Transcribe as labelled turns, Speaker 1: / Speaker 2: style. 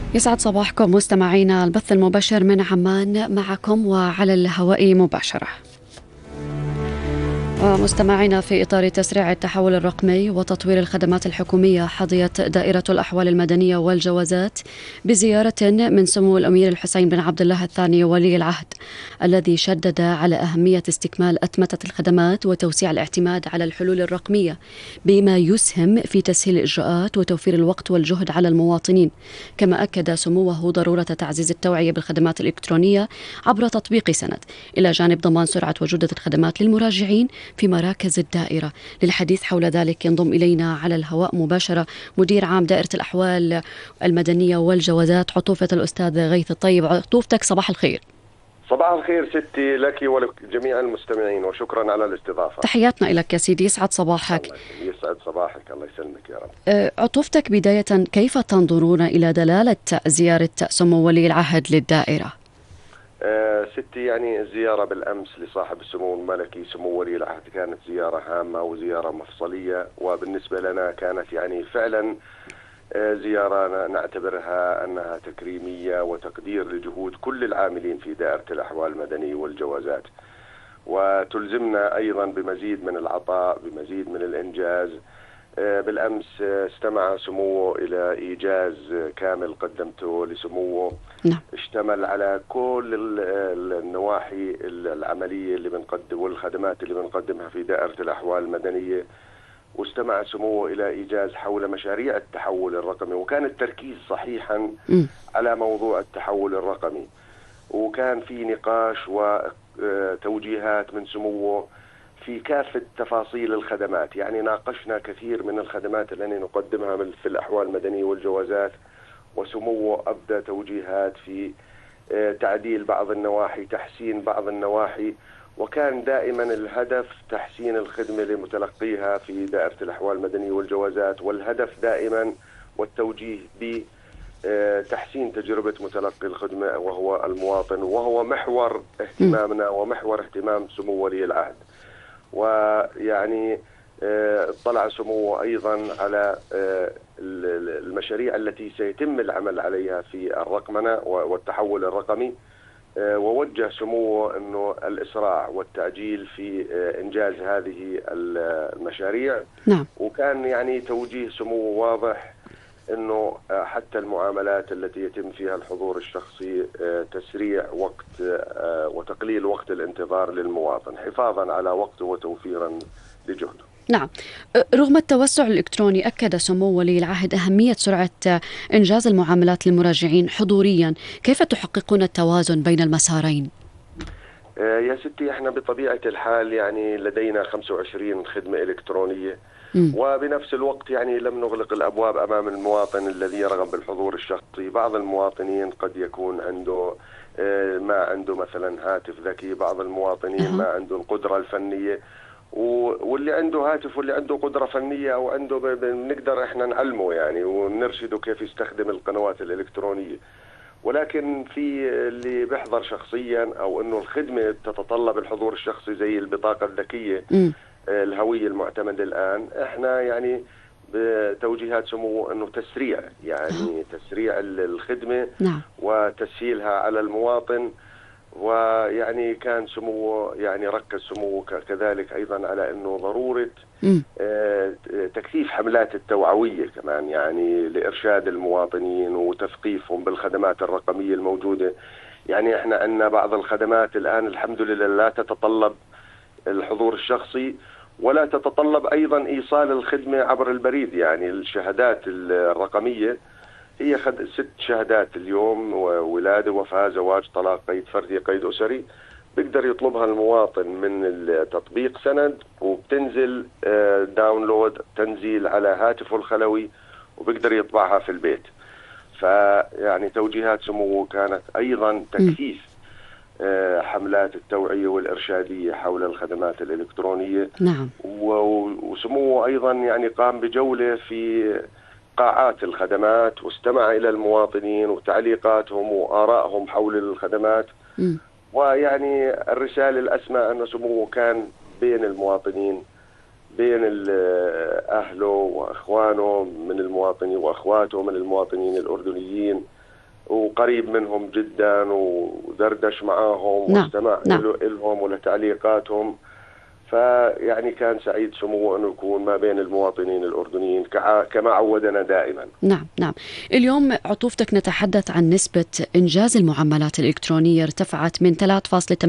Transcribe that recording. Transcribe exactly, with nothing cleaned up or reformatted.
Speaker 1: يسعد صباحكم مستمعينا. البث المباشر من عمان معكم وعلى الهواء مباشرة. ومستمعينا، في إطار تسريع التحول الرقمي وتطوير الخدمات الحكومية، حظيت دائرة الأحوال المدنية والجوازات بزيارة من سمو الأمير الحسين بن عبد الله الثاني ولي العهد، الذي شدد على أهمية استكمال أتمتة الخدمات وتوسيع الاعتماد على الحلول الرقمية، بما يسهم في تسهيل الإجراءات وتوفير الوقت والجهد على المواطنين. كما أكد سموه ضرورة تعزيز التوعية بالخدمات الإلكترونية عبر تطبيق سند، إلى جانب ضمان سرعة وجودة الخدمات للمراجعين في مراكز الدائرة. للحديث حول ذلك ينضم إلينا على الهواء مباشرة مدير عام دائرة الأحوال المدنية والجوازات، عطوفة الأستاذ غيث الطيب. عطوفتك صباح الخير.
Speaker 2: صباح الخير ستي لك ولجميع المستمعين، وشكرا على الاستضافة.
Speaker 1: تحياتنا لك يا سيدي، يسعد صباحك.
Speaker 2: الله يسعد صباحك، الله يسلمك يا رب.
Speaker 1: عطوفتك بداية، كيف تنظرون إلى دلالة زيارة سمو ولي العهد للدائرة؟
Speaker 2: أه ستي، يعني الزيارة بالأمس لصاحب السمو الملكي سمو ولي العهد كانت زيارة هامة وزيارة مفصلية، وبالنسبة لنا كانت يعني فعلا زيارة نعتبرها أنها تكريمية وتقدير لجهود كل العاملين في دائرة الأحوال المدنية والجوازات، وتلزمنا أيضا بمزيد من العطاء، بمزيد من الإنجاز. بالأمس استمع سموه إلى إيجاز كامل قدمته لسموه، اشتمل على كل النواحي العملية اللي بنقدم والخدمات اللي بنقدمها في دائرة الأحوال المدنية، واستمع سموه إلى إيجاز حول مشاريع التحول الرقمي، وكان التركيز صحيحا م. على موضوع التحول الرقمي، وكان في نقاش وتوجيهات من سموه في كافة تفاصيل الخدمات. يعني ناقشنا كثير من الخدمات التي نقدمها في الأحوال المدنية والجوازات، وسموه أبدى توجيهات في تعديل بعض النواحي، تحسين بعض النواحي، وكان دائما الهدف تحسين الخدمة لمتلقيها في دائرة الأحوال المدنية والجوازات، والهدف دائما والتوجيه بتحسين تجربة متلقي الخدمة وهو المواطن، وهو محور اهتمامنا ومحور اهتمام سمو ولي العهد. ويعني اطلع سموه أيضا على المشاريع التي سيتم العمل عليها في الرقمنة والتحول الرقمي، ووجه سموه أنه الإسراع والتعجيل في إنجاز هذه المشاريع.
Speaker 1: نعم.
Speaker 2: وكان يعني توجيه سموه واضح أنه حتى المعاملات التي يتم فيها الحضور الشخصي تسريع وقت وتقليل وقت الانتظار للمواطن، حفاظا على وقته وتوفيرا لجهده.
Speaker 1: نعم. رغم التوسع الإلكتروني، أكد سمو ولي العهد أهمية سرعة إنجاز المعاملات للمراجعين حضوريا. كيف تحققون التوازن بين المسارين؟
Speaker 2: يا ستي، احنا بطبيعة الحال يعني لدينا خمسة وعشرين خدمة إلكترونية، م. وبنفس الوقت يعني لم نغلق الأبواب أمام المواطن الذي يرغب بالحضور الشخصي. بعض المواطنين قد يكون عنده ما عنده مثلا هاتف ذكي، بعض المواطنين أه. ما عنده القدرة الفنية، واللي عنده هاتف واللي عنده قدرة فنية أو عنده بنقدر إحنا نعلمه يعني ونرشده كيف يستخدم القنوات الإلكترونية. ولكن في اللي بيحضر شخصيا أو إنه الخدمة تتطلب الحضور الشخصي زي البطاقة الذكية م. الهوية المعتمدة الآن، إحنا يعني بتوجيهات سمو إنه تسريع يعني تسريع الخدمة
Speaker 1: نعم.
Speaker 2: وتسهيلها على المواطن. ويعني كان سموه يعني ركز سموه كذلك أيضا على أنه ضرورة آه تكثيف حملات التوعوية كمان، يعني لإرشاد المواطنين وتثقيفهم بالخدمات الرقمية الموجودة. يعني احنا عندنا بعض الخدمات الآن الحمد لله لا تتطلب الحضور الشخصي، ولا تتطلب أيضا إيصال الخدمة عبر البريد. يعني الشهادات الرقمية هي خد ست شهادات اليوم: ولادة، وفاة، زواج، طلاق، قيد فردي، قيد أسري. بيقدر يطلبها المواطن من التطبيق سند، وبتنزل داونلود تنزيل على هاتفه الخلوي، وبيقدر يطبعها في البيت. فيعني توجيهات سموه كانت أيضا تكثيف حملات التوعية والإرشادية حول الخدمات الإلكترونية.
Speaker 1: نعم.
Speaker 2: وسموه أيضا يعني قام بجولة في قاعات الخدمات، واستمع إلى المواطنين وتعليقاتهم وآرائهم حول الخدمات. م. ويعني الرسالة الأسمى أن سموه كان بين المواطنين، بين أهله وأخوانه من المواطنين وأخواته من المواطنين الأردنيين، وقريب منهم جدا ودردش معاهم
Speaker 1: نعم.
Speaker 2: واستمع
Speaker 1: نعم.
Speaker 2: لهم ولتعليقاتهم. فيعني كان سعيد سموه أنه يكون ما بين المواطنين الأردنيين كما عودنا دائما.
Speaker 1: نعم نعم. اليوم عطوفتك نتحدث عن نسبة إنجاز المعاملات الإلكترونية ارتفعت من ثلاثة فاصلة